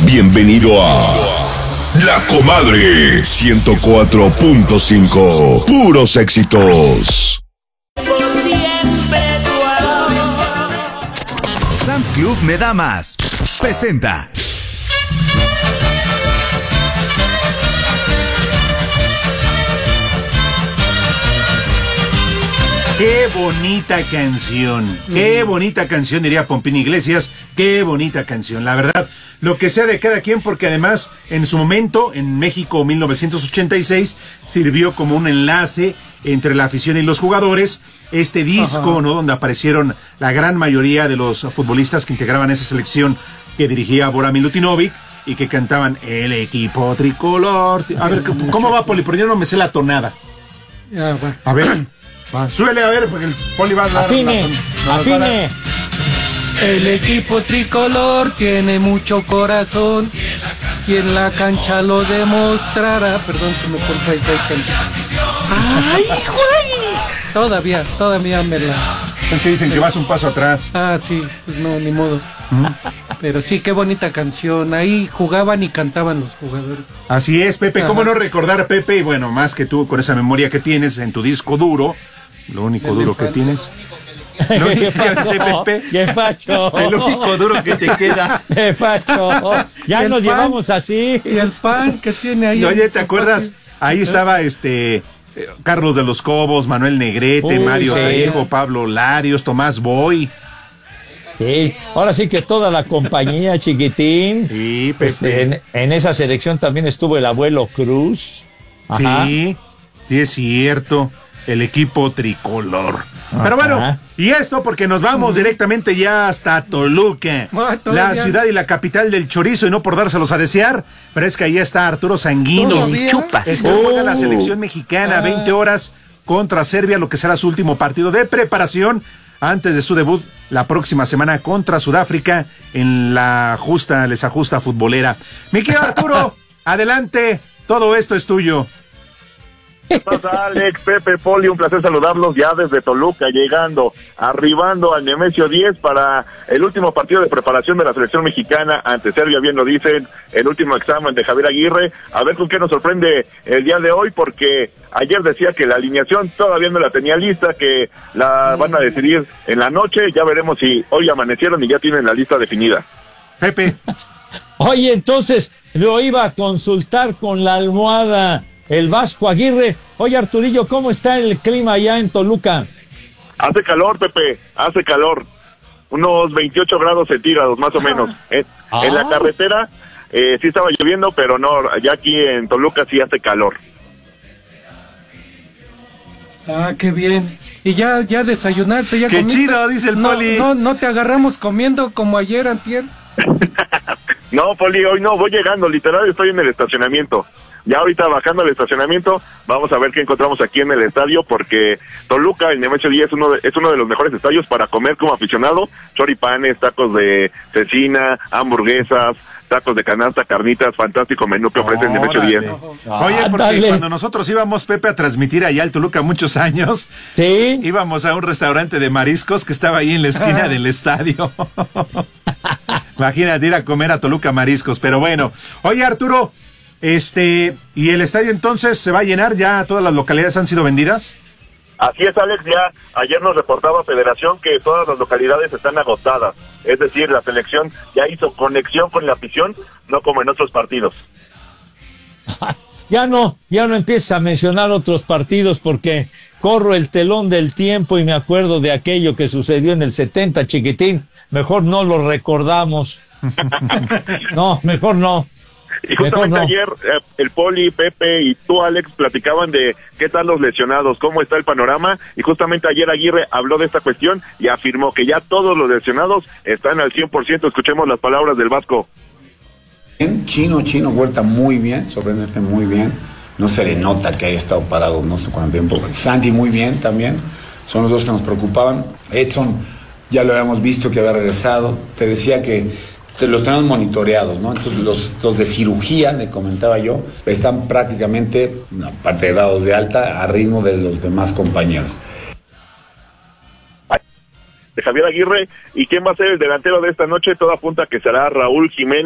Bienvenido a La Comadre 104.5. Puros éxitos. Sam's Club me da más. Presenta. Qué bonita canción, diría Pompín Iglesias, qué bonita canción, la verdad, lo que sea de cada quien, porque además en su momento, en México 1986, sirvió como un enlace entre la afición y los jugadores, este disco, ¿no?, donde aparecieron la gran mayoría de los futbolistas que integraban esa selección que dirigía Bora Milutinovic y que cantaban el equipo tricolor. A ver, ¿cómo va, Poli? Porque yo no me sé la tonada. A ver. Súbele a ver, porque el Poli va a dar. Afine. El equipo tricolor tiene mucho corazón y en la cancha lo demostrará. Perdón, se me corta el ¡ay, güey! Todavía me la... Es que dicen que vas un paso atrás. Ah, sí, pues no, ni modo. Pero sí, qué bonita canción. Ahí jugaban y cantaban los jugadores. Así es, Pepe. ¿Cómo no recordar, Pepe? Y bueno, más que tú, con esa memoria que tienes en tu disco duro, lo único duro que tienes. ¿No? ¡Qué facho! El único duro que te queda. ¡Qué facho! Ya nos llevamos así. Y el pan que tiene ahí. Oye, ¿te acuerdas? Ahí estaba Carlos de los Cobos, Manuel Negrete, Mario Trejo, Pablo Larios, Tomás Boy. Sí, ahora sí que toda la compañía, chiquitín. Sí, Pepe. En esa selección también estuvo el abuelo Cruz. Ajá. Sí es cierto. El equipo tricolor. Pero bueno, y esto porque nos vamos directamente ya hasta Toluca, la ciudad y la capital del chorizo, y no por dárselos a desear, pero es que ahí está Arturo Sanguino. Es que juega la selección mexicana 20 horas contra Serbia, lo que será su último partido de preparación antes de su debut la próxima semana contra Sudáfrica en la les ajusta futbolera. Mi querido Arturo, adelante, todo esto es tuyo. ¿Qué pasa, Alex, Pepe, Poli? Un placer saludarlos ya desde Toluca, arribando al Nemesio 10 para el último partido de preparación de la selección mexicana ante Serbia, bien lo dicen, el último examen de Javier Aguirre. A ver con qué nos sorprende el día de hoy, porque ayer decía que la alineación todavía no la tenía lista, que la van a decidir en la noche. Ya veremos si hoy amanecieron y ya tienen la lista definida. Pepe. Oye, entonces lo iba a consultar con la almohada el Vasco Aguirre. Oye, Arturillo, ¿cómo está el clima allá en Toluca? Hace calor, Pepe, hace calor. Unos 28 grados centígrados, más o menos. En la carretera sí estaba lloviendo, pero no, ya aquí en Toluca sí hace calor. Ah, qué bien. ¿Y ya desayunaste? ¿Ya ¡Qué comiste? chido! Dice el Poli. No te agarramos comiendo como ayer, antier. No, Poli, hoy no, voy llegando, literal estoy en el estacionamiento. Ya ahorita bajando al estacionamiento, vamos a ver qué encontramos aquí en el estadio, porque Toluca, el Nemesio 10, es uno de los mejores estadios para comer como aficionado. Choripanes, tacos de cecina, hamburguesas, tacos de canasta, carnitas, fantástico menú que ofrece el Nemesio 10. Oye, porque cuando nosotros íbamos, Pepe, a transmitir allá al Toluca muchos años, ¿sí? Íbamos a un restaurante de mariscos que estaba ahí en la esquina del estadio. Imagínate ir a comer a Toluca mariscos, pero bueno. Oye, Arturo, ¿y el estadio entonces se va a llenar? ¿Ya todas las localidades han sido vendidas? Así es, Alex, ya ayer nos reportaba Federación que todas las localidades están agotadas. Es decir, la selección ya hizo conexión con la afición, no como en otros partidos. Ya no empieza a mencionar otros partidos, porque corro el telón del tiempo y me acuerdo de aquello que sucedió en el 70, chiquitín. Mejor no lo recordamos. No, mejor no. Y justamente ayer el Poli, Pepe y tú, Alex, platicaban de qué tal los lesionados, cómo está el panorama, y justamente ayer Aguirre habló de esta cuestión y afirmó que ya todos los lesionados están al 100%. Escuchemos las palabras del Vasco. Chino Huerta muy bien, sorprendente muy bien, no se le nota que haya estado parado no sé cuánto tiempo. Santi muy bien también, son los dos que nos preocupaban. Edson ya lo habíamos visto que había regresado, te decía que los tenemos monitoreados, ¿no? Entonces los de cirugía, le comentaba yo, están prácticamente, aparte de dados de alta, a ritmo de los demás compañeros. De Javier Aguirre, ¿y quién va a ser el delantero de esta noche? Todo apunta que será Raúl Jiménez.